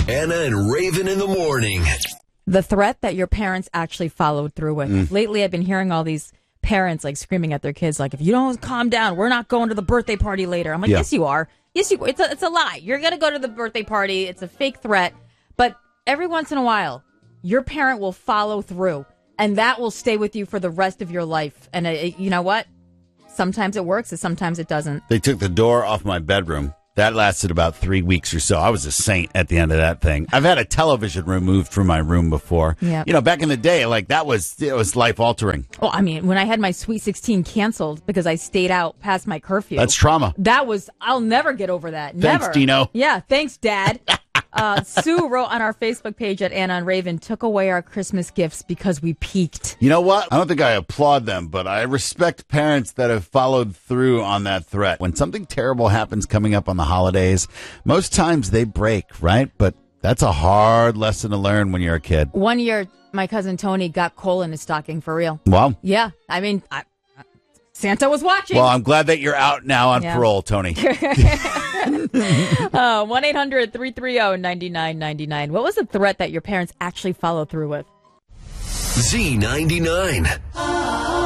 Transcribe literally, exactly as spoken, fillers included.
Anna and Raven in the morning. The threat that your parents actually followed through with. Mm. Lately, I've been hearing all these parents like screaming at their kids, like, if you don't calm down, we're not going to the birthday party later. I'm like, yeah. yes, you are. Yes, you. It's a, it's a lie. You're going to go to the birthday party. It's a fake threat. But every once in a while, your parent will follow through, and that will stay with you for the rest of your life. And it, you know what? Sometimes it works, and sometimes it doesn't. They took the door off my bedroom. That lasted about three weeks or so. I was a saint at the end of that thing. I've had a television removed from my room before. Yep. You know, back in the day, like that was, it was life altering. Well, I mean, when I had my Sweet sixteen canceled because I stayed out past my curfew. That's trauma. That was, I'll never get over that. Thanks, never. Dino. Yeah, thanks, Dad. Uh, Sue wrote on our Facebook page at Anna and Raven, took away our Christmas gifts because we peaked. You know what? I don't think I applaud them, but I respect parents that have followed through on that threat. When something terrible happens coming up on the holidays, most times they break, right? But that's a hard lesson to learn when you're a kid. One year, my cousin Tony got coal in his stocking for real. Wow. Yeah. I mean, I, Santa was watching. Well, I'm glad that you're out now on yeah. parole, Tony. uh, one eight hundred three three zero nine nine nine nine. What was the threat that your parents actually followed through with? Z ninety-nine.